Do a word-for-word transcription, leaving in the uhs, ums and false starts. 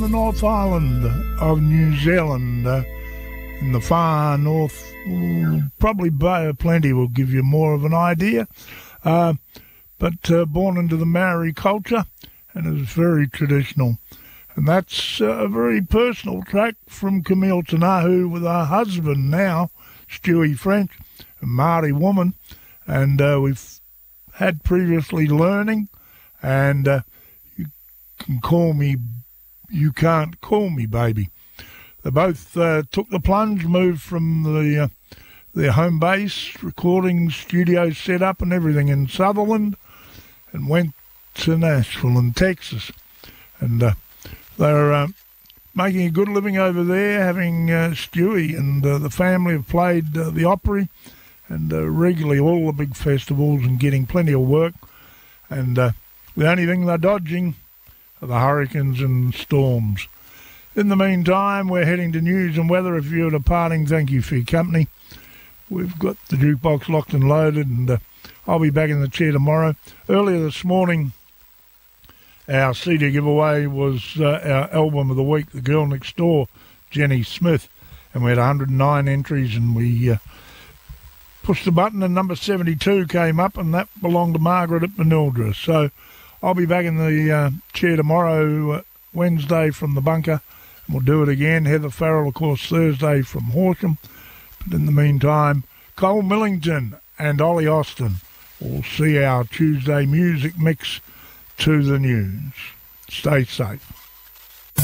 the North Island of New Zealand, uh, in the far north. Probably Bay of Plenty will give you more of an idea. Uh, but uh, born into the Maori culture and is very traditional. And that's uh, a very personal track from Camille Tanahu with her husband now, Stewie French, a Māori woman. And uh, we've had previously Learning, and uh, You Can Call Me, You Can't Call Me Baby. They both uh, took the plunge, moved from the uh, their home base, recording studio set up and everything in Sutherland, and went to Nashville in Texas. And uh, they're uh, making a good living over there, having uh, Stewie and uh, the family have played uh, the Opry and uh, regularly all the big festivals and getting plenty of work. And uh, the only thing they're dodging are the hurricanes and storms. In the meantime, we're heading to news and weather. If you're departing, thank you for your company. We've got the jukebox locked and loaded, and uh, I'll be back in the chair tomorrow. Earlier this morning, our C D giveaway was uh, our album of the week, The Girl Next Door, Jenny Smith, and we had one hundred nine entries, and we uh, pushed the button, and number seventy-two came up, and that belonged to Margaret at Manildra. So I'll be back in the uh, chair tomorrow, uh, Wednesday, from the bunker. We'll do it again. Heather Farrell, of course, Thursday from Horsham. But in the meantime, Cole Millington and Ollie Austin will see our Tuesday music mix to the news. Stay safe.